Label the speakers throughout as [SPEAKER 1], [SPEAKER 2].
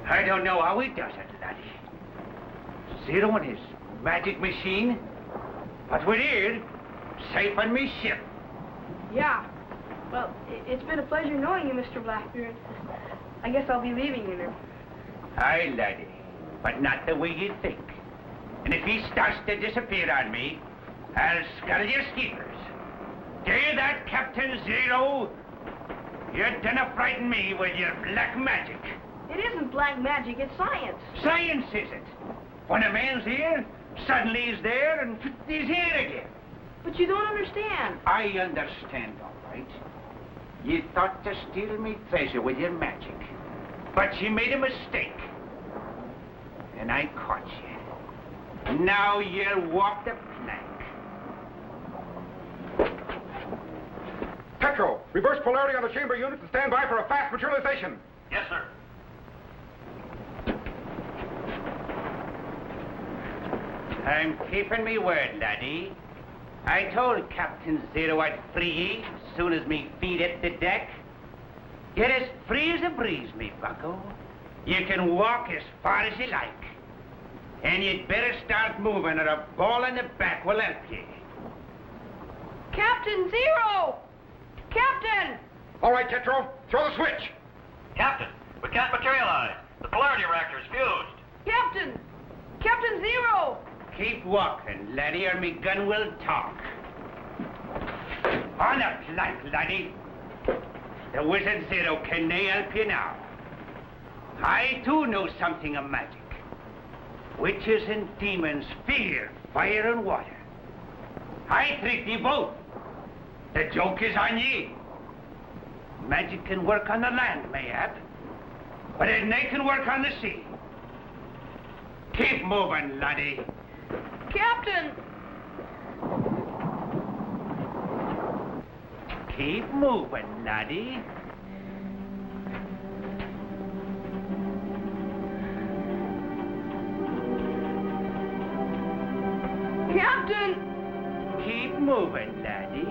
[SPEAKER 1] I don't know how he does it, laddie. Zero on his magic machine, but we're here, safe on me ship.
[SPEAKER 2] Yeah. Well, it's been a pleasure knowing you, Mr. Blackbeard. I guess I'll be leaving you now.
[SPEAKER 1] Aye, laddie, but not the way you think. And if he starts to disappear on me, I'll scuttle your skeepers. Do you that, Captain Zero? You dinna frighten me with your black magic.
[SPEAKER 2] It isn't black magic, it's science.
[SPEAKER 1] Science is it? When a man's here, suddenly he's there, and he's here again.
[SPEAKER 2] But you don't understand.
[SPEAKER 1] I understand, all right. You thought to steal me treasure with your magic. But you made a mistake. And I caught you. Now you'll walk the plank.
[SPEAKER 3] Petro, reverse polarity on the chamber units and stand by for a fast materialization.
[SPEAKER 4] Yes, sir.
[SPEAKER 1] I'm keeping me word, laddie. I told Captain Zero I'd free ye as soon as me feet hit the deck. Get as free as a breeze, me bucko. You can walk as far as you like. And you'd better start moving or a ball in the back will help you.
[SPEAKER 2] Captain Zero! Captain!
[SPEAKER 3] All right, Tetro, throw the switch.
[SPEAKER 4] Captain, we can't materialize. The polarity reactor's fused.
[SPEAKER 2] Captain! Captain Zero!
[SPEAKER 1] Keep walking, laddie, or me gun will talk. On a plank, laddie. The Wizard Zero can nae help you now. I, too, know something of magic. Witches and demons fear fire and water. I trick ye both. The joke is on ye. Magic can work on the land, mayhap, but it nae can work on the sea. Keep moving, laddie.
[SPEAKER 2] Captain!
[SPEAKER 1] Keep moving, laddie.
[SPEAKER 2] Captain!
[SPEAKER 1] Keep moving, laddie.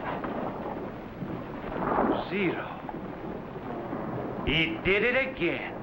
[SPEAKER 1] Zero. He did it again.